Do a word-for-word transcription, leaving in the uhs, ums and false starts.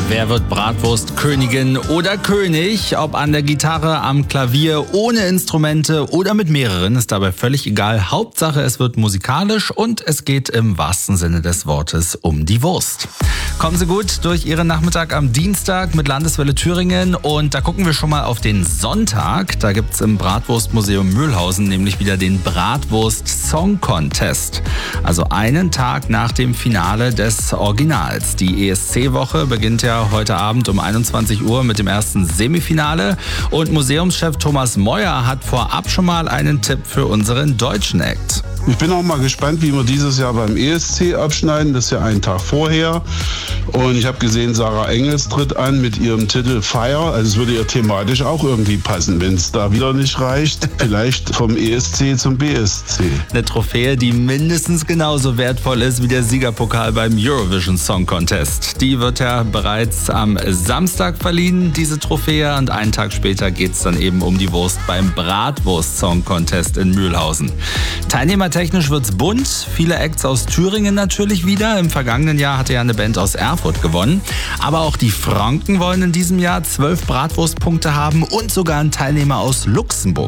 Wer wird Bratwurstkönigin oder König? Ob an der Gitarre, am Klavier, ohne Instrumente oder mit mehreren, ist dabei völlig egal. Hauptsache, es wird musikalisch und es geht im wahrsten Sinne des Wortes um die Wurst. Kommen Sie gut durch Ihren Nachmittag am Dienstag mit Landeswelle Thüringen und da gucken wir schon mal auf den Sonntag. Da gibt's im Bratwurstmuseum Mühlhausen nämlich wieder den Bratwurst Song Contest. Also einen Tag nach dem Finale des Originals. Die E S C-Woche beginnt ja heute Abend um einundzwanzig Uhr mit dem ersten Semifinale und Museumschef Thomas Meuer hat vorab schon mal einen Tipp für unseren deutschen Act. Ich bin auch mal gespannt, wie wir dieses Jahr beim E S C abschneiden. Das ist ja einen Tag vorher. Und ich habe gesehen, Sarah Engels tritt an mit ihrem Titel Fire. Also es würde ja thematisch auch irgendwie passen, wenn es da wieder nicht reicht. Vielleicht vom E S C zum B S C. Eine Trophäe, die mindestens genauso wertvoll ist wie der Siegerpokal beim Eurovision Song Contest. Die wird ja bereits am Samstag verliehen, diese Trophäe. Und einen Tag später geht es dann eben um die Wurst beim Bratwurst Song Contest in Mühlhausen. Teilnehmertechnisch wird's bunt. Viele Acts aus Thüringen natürlich wieder. Im vergangenen Jahr hatte ja eine Band aus Erfurt gewonnen. Aber auch die Franken wollen in diesem Jahr zwölf Bratwurstpunkte haben und sogar einen Teilnehmer aus Luxemburg.